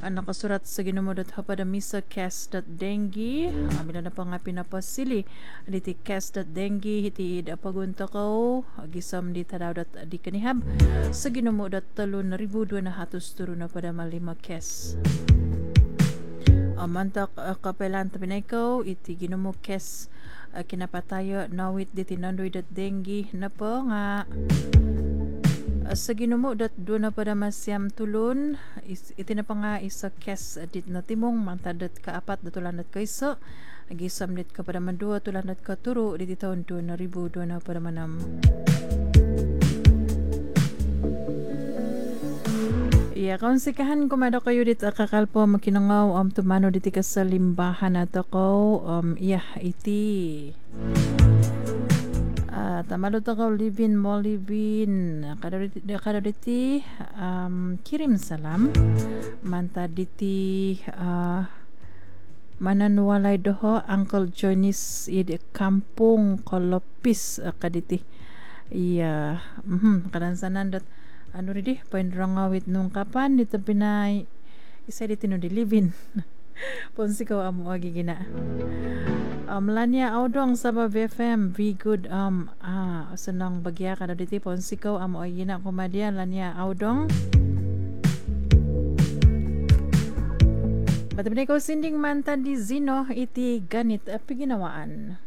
nakasurat sa ginumudot hapadamisa cas.dengue amila na pa nga pinapasili diti cas.dengue iti idapagunta ko gisam di tadawdat di kanihab sa ginumudot 3,200 na pada malima cas mantak kapelan tapinay ko iti ginumo cas kinapatayo nawit diti nandoy.dengue na po nga sa ginumo do na pada masyam tulon iti na pa nga isa kes dit na timong mantadat kaapat datulandat ka isa agisam dit ka pada mandua tulandat ka turo diti taon 2000 na pada manam. Iya kaonsikahan kumado kayo dit kakalpo makinangaw tumano diti ka sa limbahan ato ko iti tamalo to ka libin mo libin kada diti kirim salam manta diti mananwalay doho Uncle Jonis id kampung Kolopis kaditi iya kadansanan dot ano ridi painrangawit nung kapan dito pinay isa diti no dilibin ponsi ko amo agigina Lania Audong sa BFM be good senang bagya kada diti ponsi ko amo agigina kumadia Lania Audong Batabinay ko sinding manta di zino iti ganit ginawaan